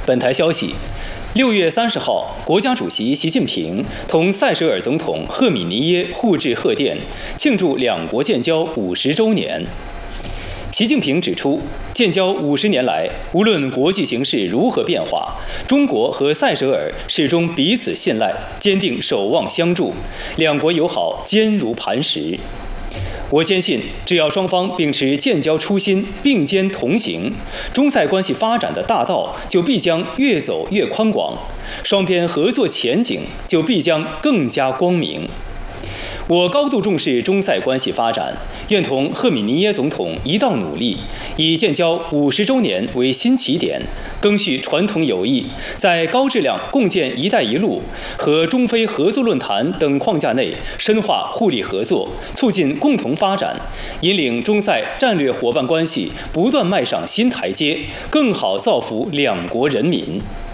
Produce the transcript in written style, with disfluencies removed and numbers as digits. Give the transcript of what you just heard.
本台消息，6月30号，国家主席习近平同塞舌尔总统赫米尼耶互致贺电，庆祝两国建交50周年。习近平指出，建交50年来，无论国际形势如何变化，中国和塞舌尔始终彼此信赖，坚定守望相助，两国友好坚如磐石。我坚信，只要双方秉持建交初心，并肩同行，中塞关系发展的大道就必将越走越宽广，双边合作前景就必将更加光明。我高度重视中塞关系发展，愿同赫米尼耶总统一道努力，以建交50周年为新起点，赓续传统友谊，在高质量共建“一带一路”和中非合作论坛等框架内深化互利合作，促进共同发展，引领中塞战略伙伴关系不断迈上新台阶，更好造福两国人民。